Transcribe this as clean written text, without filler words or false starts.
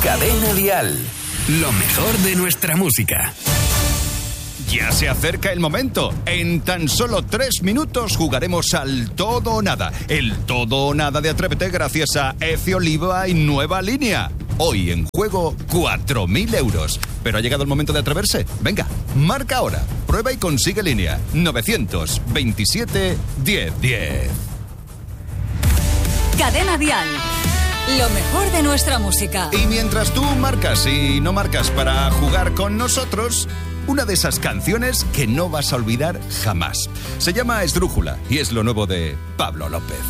Cadena Dial. Lo mejor de nuestra música. Ya se acerca el momento. En tan solo 3 minutos jugaremos al todo o nada. El todo o nada de Atrévete gracias a Efe Oliva y Nueva Línea. Hoy en juego 4.000 euros. Pero ha llegado el momento de atreverse. Venga, marca ahora. Prueba y consigue línea. 927 1010. Cadena Dial. Lo mejor de nuestra música. Y mientras tú marcas y no marcas para jugar con nosotros, una de esas canciones que no vas a olvidar jamás. Se llama Esdrújula y es lo nuevo de Pablo López.